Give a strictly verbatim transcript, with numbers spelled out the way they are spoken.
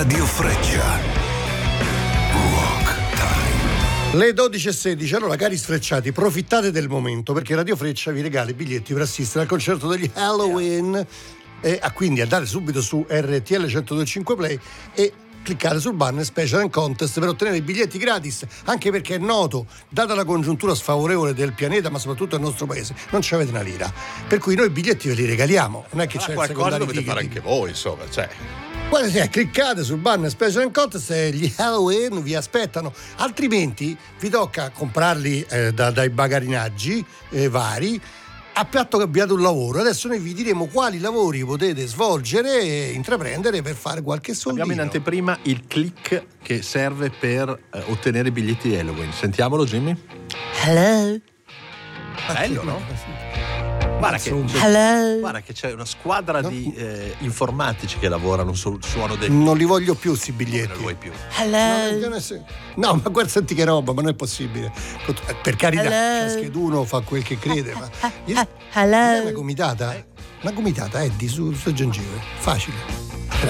Radio Freccia. Rock Time. Le dodici e sedici. Allora, cari sfrecciati, profittate del momento, perché Radio Freccia vi regala i biglietti per assistere al concerto degli Halloween. E ah, quindi andate subito su R T L centodue e cinque Play e cliccate sul banner Special and Contest per ottenere i biglietti gratis, anche perché è noto, data la congiuntura sfavorevole del pianeta, ma soprattutto del nostro paese, non ci avete una lira, per cui noi i biglietti ve li regaliamo, non è che Ma c'è il qualcosa dovete ticketing. fare anche voi, insomma, cioè. Guarda, se cliccate sul banner Special and Contest e gli Halloween vi aspettano, altrimenti vi tocca comprarli eh, da, dai bagarinaggi eh, vari, a patto che abbiate un lavoro. Adesso noi vi diremo quali lavori potete svolgere e intraprendere per fare qualche soldino. Abbiamo in anteprima il click che serve per eh, ottenere i biglietti di Halloween. Sentiamolo, Jimmy. Hello. Bello, no? Guarda che, Hello. guarda che c'è una squadra No. di eh, informatici che lavorano sul suono del... Non li voglio più sti Non biglietti. lo vuoi più. Hello. No, no, ma guarda, senti che roba, ma non è possibile. Per carità, Hello. ciascheduno fa quel che crede, ma Ah, gli- ah, gli dai una hello. gomitata, una gomitata, Eddie, su, su gengive, facile.